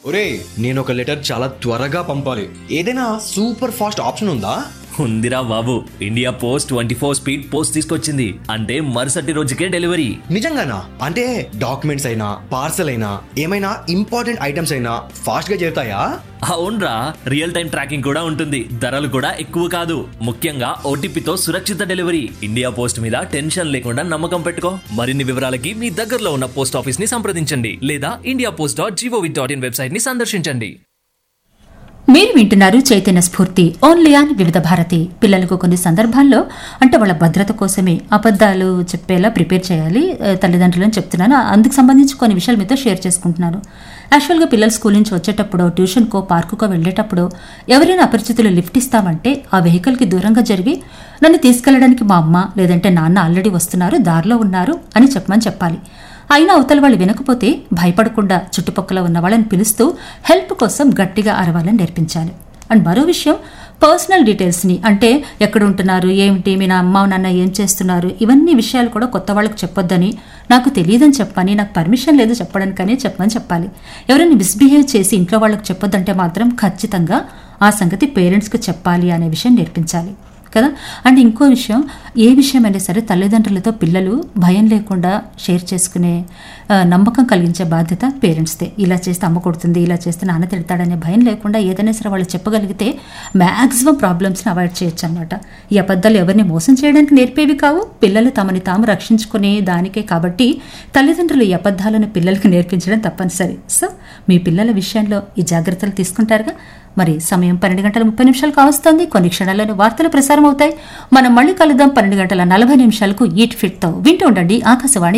ఒరే నేను ఒక లెటర్ చాలా త్వరగా పంపాలి, ఏదైనా సూపర్ ఫాస్ట్ ఆప్షన్ ఉందా? ఉందిరా బాబు, ఇండియా పోస్ట్ 24 స్పీడ్ పోస్ట్ తీసుకొచ్చింది. అంటే మరుసటి రోజుకే డెలివరీ. నిజంగానా? అంటే డాక్యుమెంట్స్ అయినా పార్సల్ అయినా ఏమైనా ఇంపార్టెంట్ ఐటమ్స్ అయినా ఫాస్ట్ గా చేరుతాయా? అవునరా, రియల్ టైం ట్రాకింగ్ కూడా ఉంటుంది. ధరలు కూడా ఎక్కువ కాదు. ముఖ్యంగా ఓటీపీతో సురక్షిత డెలివరీ. ఇండియా పోస్ట్ మీద టెన్షన్ లేకుండా నమ్మకం పెట్టుకో. మరిన్ని వివరాలకి మీ దగ్గరలో ఉన్న పోస్ట్ ఆఫీస్ ని సంప్రదించండి లేదా indiapost.gov.in వెబ్సైట్ ని సందర్శించండి. మీరు వింటున్నారు చైతన్య స్ఫూర్తి ఓన్లీ ఆన్ వివిధ భారతి. పిల్లలకు కొన్ని సందర్భాల్లో అంటే వాళ్ళ భద్రత కోసమే అబద్ధాలు చెప్పేలా ప్రిపేర్ చేయాలి తల్లిదండ్రులని చెప్తున్నాను. అందుకు సంబంధించి కొన్ని విషయాలు మీతో షేర్ చేసుకుంటున్నాను. యాక్చువల్గా పిల్లలు స్కూల్ నుంచి వచ్చేటప్పుడు, ట్యూషన్కో పార్కుకో వెళ్ళేటప్పుడు ఎవరైనా అపరిచితులు లిఫ్ట్ ఇస్తామంటే ఆ వెహికల్కి దూరంగా జరిగి నన్ను తీసుకెళ్లడానికి మా అమ్మ లేదంటే నాన్న ఆల్రెడీ వస్తున్నారు, దారిలో ఉన్నారు అని చెప్పమని చెప్పాలి. అయినా అవతల వాళ్ళు వినకపోతే భయపడకుండా చుట్టుపక్కల ఉన్న వాళ్ళని పిలుస్తూ హెల్ప్ కోసం గట్టిగా అరవాలని నేర్పించాలి. అండ్ మరో విషయం, పర్సనల్ డీటెయిల్స్ని అంటే ఎక్కడ ఉంటున్నారు, ఏమిటి, మీ నా అమ్మ నాన్న ఏం చేస్తున్నారు, ఇవన్నీ విషయాలు కూడా కొత్త వాళ్ళకి చెప్పొద్దని, నాకు తెలియదని చెప్పని, నాకు పర్మిషన్ లేదు చెప్పడానికనే చెప్పమని చెప్పాలి. ఎవరైనా మిస్బిహేవ్ చేసి ఇంట్లో వాళ్ళకి చెప్పొద్దంటే మాత్రం ఖచ్చితంగా ఆ సంగతి పేరెంట్స్కి చెప్పాలి అనే విషయం నేర్పించాలి కదా. అండ్ ఇంకో విషయం, ఏ విషయమైనా సరే తల్లిదండ్రులతో పిల్లలు భయం లేకుండా షేర్ చేసుకునే నమ్మకం కలిగించే బాధ్యత పేరెంట్స్దే. ఇలా చేస్తే అమ్మ కొడుతుంది, ఇలా చేస్తే నాన్న తిడతాడనే భయం లేకుండా ఏదైనా సరే వాళ్ళు చెప్పగలిగితే మ్యాక్సిమం ప్రాబ్లమ్స్ని అవాయిడ్ చేయొచ్చు అనమాట. ఈ అబద్ధాలు ఎవరిని మోసం చేయడానికి నేర్పేవి కావు, పిల్లలు తమని తాము రక్షించుకునే దానికే. కాబట్టి తల్లిదండ్రులు ఈ అబద్ధాలను పిల్లలకి నేర్పించడం తప్పనిసరి. సో మీ పిల్లల విషయంలో ఈ జాగ్రత్తలు తీసుకుంటారుగా. మరి సమయం 12:30 కావస్తోంది. కొన్ని క్షణాల్లోనే వార్తలు ప్రసారం అవుతాయి. మనం మళ్ళీ కలుద్దాం 12:40 ఈట్ ఫిట్ తో. వింటూ ఉండండి ఆకాశవాణి